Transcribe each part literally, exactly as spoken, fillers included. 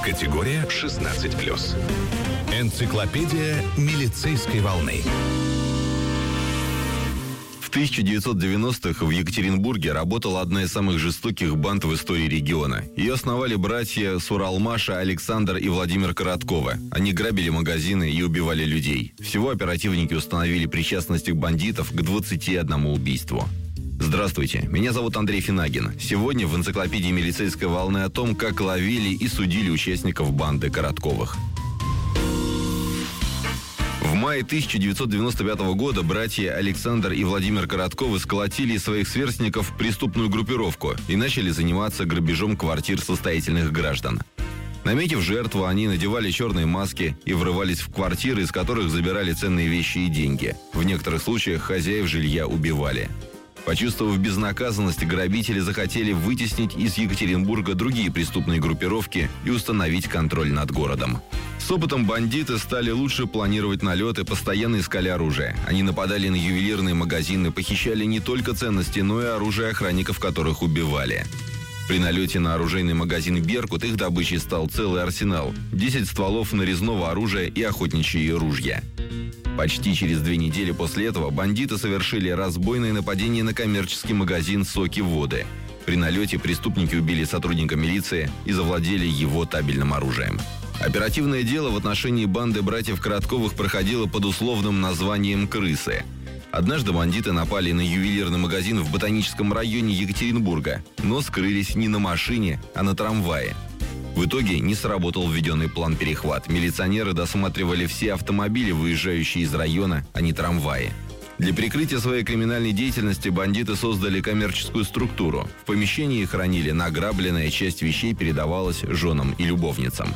Категория шестнадцать плюс. Энциклопедия милицейской волны. В тысяча девятьсот девяностых в Екатеринбурге работала одна из самых жестоких банд в истории региона. Ее основали братья Суралмаша, Александр и Владимир Коротковы. Они грабили магазины и убивали людей. Всего оперативники установили причастность бандитов к двадцати одному убийству. Здравствуйте, меня зовут Андрей Финагин. Сегодня в энциклопедии милицейской волны о том, как ловили и судили участников банды Коротковых. В мае тысяча девятьсот девяносто пятого года братья Александр и Владимир Коротковы сколотили из своих сверстников преступную группировку и начали заниматься грабежом квартир состоятельных граждан. Наметив жертву, они надевали черные маски и врывались в квартиры, из которых забирали ценные вещи и деньги. В некоторых случаях хозяев жилья убивали. Почувствовав безнаказанность, грабители захотели вытеснить из Екатеринбурга другие преступные группировки и установить контроль над городом. С опытом бандиты стали лучше планировать налеты, постоянно искали оружие. Они нападали на ювелирные магазины, похищали не только ценности, но и оружие охранников, которых убивали. При налете на оружейный магазин «Беркут» их добычей стал целый арсенал – десять стволов нарезного оружия и охотничьи ружья. Почти через две недели после этого бандиты совершили разбойное нападение на коммерческий магазин «Соки Воды». При налете преступники убили сотрудника милиции и завладели его табельным оружием. Оперативное дело в отношении банды братьев Коротковых проходило под условным названием «Крысы». Однажды бандиты напали на ювелирный магазин в Ботаническом районе Екатеринбурга, но скрылись не на машине, а на трамвае. В итоге не сработал введенный план-перехват. Милиционеры досматривали все автомобили, выезжающие из района, а не трамваи. Для прикрытия своей криминальной деятельности бандиты создали коммерческую структуру. В помещении хранили награбленное, часть вещей передавалась женам и любовницам.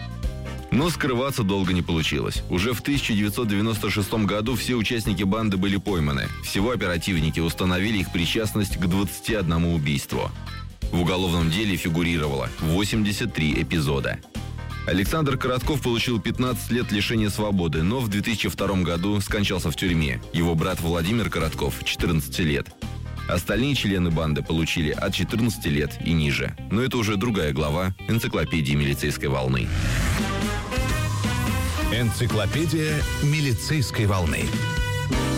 Но скрываться долго не получилось. Уже в тысяча девятьсот девяносто шестом году все участники банды были пойманы. Всего оперативники установили их причастность к двадцати одному убийству. В уголовном деле фигурировало восемьдесят три эпизода. Александр Коротков получил пятнадцать лет лишения свободы, но в две тысячи втором году скончался в тюрьме. Его брат Владимир Коротков – четырнадцать лет. Остальные члены банды получили от четырнадцати лет и ниже. Но это уже другая глава энциклопедии милицейской волны. Энциклопедия милицейской волны.